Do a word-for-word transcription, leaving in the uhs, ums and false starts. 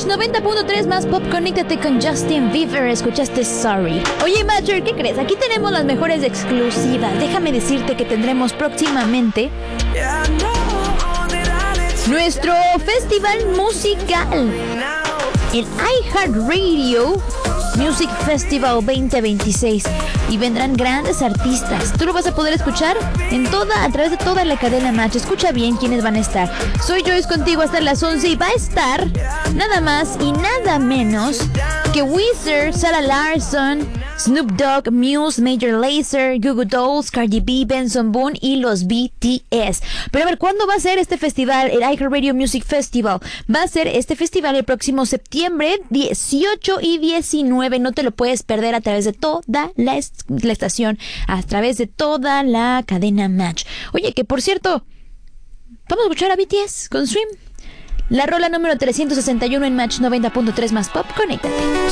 noventa punto tres más pop, conéctate con Justin Bieber. Escuchaste Sorry. Oye, Matcher, ¿qué crees? Aquí tenemos las mejores exclusivas. Déjame decirte que tendremos próximamente nuestro festival musical, el iHeartRadio Music Festival veinte veintiséis, y vendrán grandes artistas. Tú lo vas a poder escuchar en toda, a través de toda la cadena Match. Escucha bien quiénes van a estar. Soy Joyce contigo hasta las once y va a estar nada más y nada menos que Weezer, Sarah Larsson, Snoop Dogg, Muse, Major Lazer, Goo Goo Dolls, Cardi B, Benson Boone y los B T S. Pero a ver, ¿cuándo va a ser este festival? El iHeartRadio Music Festival. Va a ser este festival el próximo septiembre dieciocho y diecinueve. No te lo puedes perder a través de toda la, est- la estación, a través de toda la cadena Match. Oye, que por cierto, vamos a escuchar a B T S con Stream. La rola número trescientos sesenta y uno en Match noventa punto tres más pop. Conéctate.